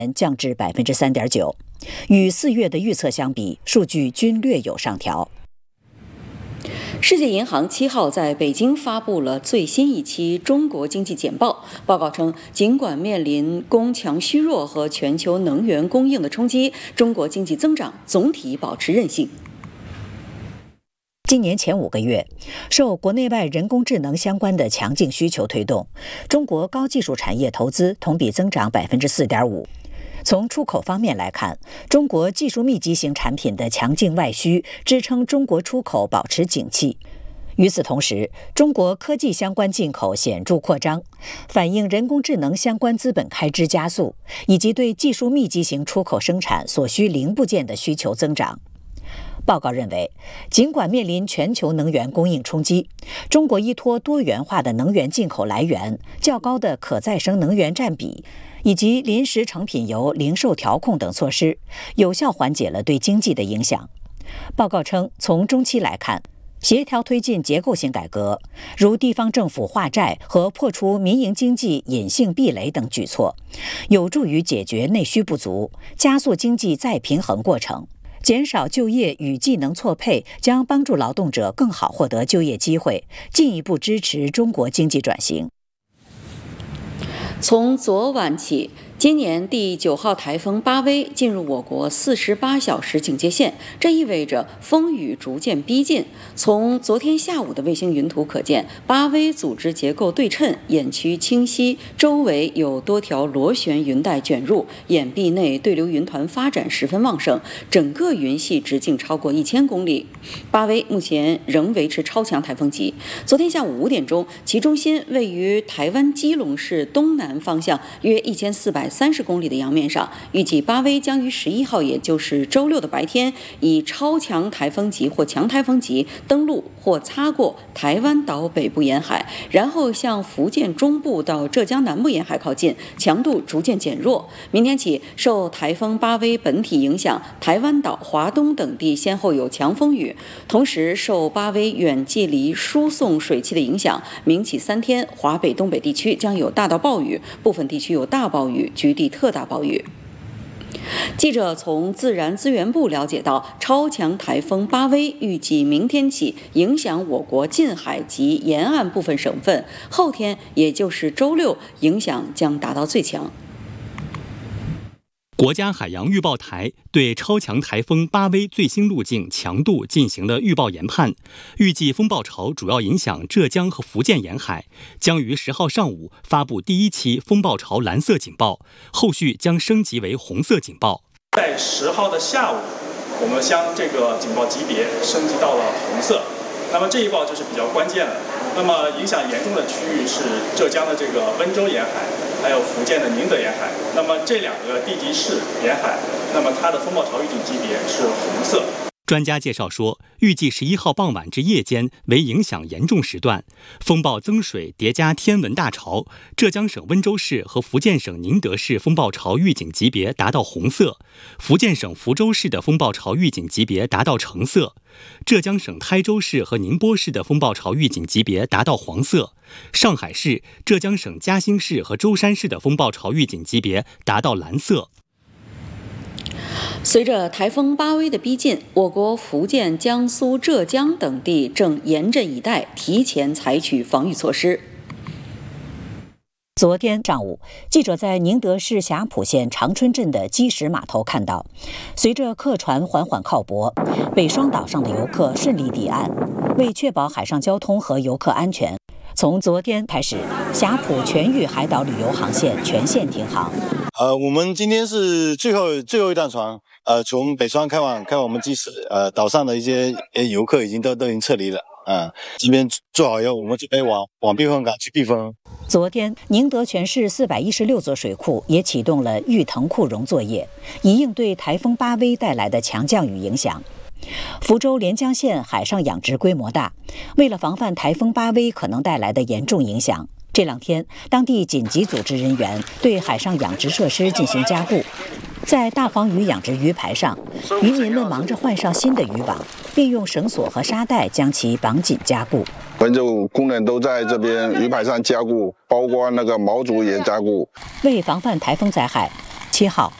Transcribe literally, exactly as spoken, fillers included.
降至百分之三点九，与四月的预测相比，数据均略有上调。 世界银行七号在北京发布了最新一期中国经济简报，报告称，尽管面临供强虚弱和全球能源供应的冲击，中国经济增长总体保持韧性。 今年前五个月，受国内外人工智能相关的强劲需求推动，中国高技术产业投资同比增长百分之四点五。从出口方面来看，中国技术密集型产品的强劲外需支撑中国出口保持景气。与此同时，中国科技相关进口显著扩张，反映人工智能相关资本开支加速，以及对技术密集型出口生产所需零部件的需求增长。报告认为，尽管面临全球能源供应冲击，中国依托多元化的能源进口来源、较高的可再生能源占比以及临时成品油零售调控等措施，有效缓解了对经济的影响。报告称，从中期来看，协调推进结构性改革，如地方政府化债和破除民营经济隐性壁垒等举措，有助于解决内需不足，加速经济再平衡过程。减少就业与技能错配将帮助劳动者更好获得就业机会，进一步支持中国经济转型。 从昨晚起，今年第九号台风巴威进入我国四十八小时警戒线，这意味着风雨逐渐逼近。从昨天下午的卫星云图可见，巴威组织结构对称，眼区清晰，周围有多条螺旋云带卷入，眼壁内对流云团发展十分旺盛，整个云系直径超过一千公里。巴威目前仍维持超强台风级。昨天下午五点钟，其中心位于台湾基隆市东南方向约一千四百三十公里的洋面上，预计巴威将于十一号，也就是周六的白天，以超强台风级或强台风级登陆或擦过台湾岛北部沿海，然后向福建中部到浙江南部沿海靠近，强度逐渐减弱。明天起，受台风巴威本体影响，台湾岛、华东等地先后有强风雨，同时受巴威远距离输送水汽的影响，明起三天，华北、东北地区将有大到暴雨，部分地区有大暴雨，局地特大暴雨。记者从自然资源部了解到，超强台风巴威预计明天起影响我国近海及沿岸部分省份，后天也就是周六影响将达到最强。 国家海洋预报台对超强台风巴威最新路径、强度进行了预报研判，预计风暴潮主要影响浙江和福建沿海，将于十号上午发布第一期风暴潮蓝色警报，后续将升级为红色警报。 在十号的下午，我们将这个警报级别升级到了红色，那么这一报就是比较关键了。那么影响严重的区域是浙江的这个温州沿海，还有福建的宁德沿海。那么这两个地级市沿海，那么它的风暴潮预警级别是红色。 专家介绍说，预计十一号傍晚至夜间为影响严重时段，风暴增水叠加天文大潮，浙江省温州市和福建省宁德市风暴潮预警级别达到红色，福建省福州市的风暴潮预警级别达到橙色，浙江省台州市和宁波市的风暴潮预警级别达到黄色，上海市、浙江省嘉兴市和舟山市的风暴潮预警级别达到蓝色。 随着台风巴威的逼近，我国福建、江苏、浙江等地正严阵以待，提前采取防御措施。 昨天上午，记者在宁德市霞浦县长春镇的基石码头看到，随着客船缓缓靠泊，北双岛上的游客顺利抵岸。为确保海上交通和游客安全，从昨天开始，霞浦全域海岛旅游航线全线停航。 呃，我们今天是最后最后一趟船，呃，从北双开往开往我们基石，呃，岛上的一些游客已经都都已经撤离了。啊、嗯，这边做好以后，我们准备往往避风港去避风。 昨天，宁德全市四百一十六座水库也启动了预腾库容作业，以应对台风巴威带来的强降雨影响。福州连江县海上养殖规模大，为了防范台风巴威可能带来的严重影响，这两天当地紧急组织人员对海上养殖设施进行加固。在大黄鱼养殖鱼排上，渔民们忙着换上新的渔网，并用绳索和沙袋将其绑紧加固。 我们就工人都在这边鱼排上加固，包括那个锚组也加固。 为防范台风灾害，其七号，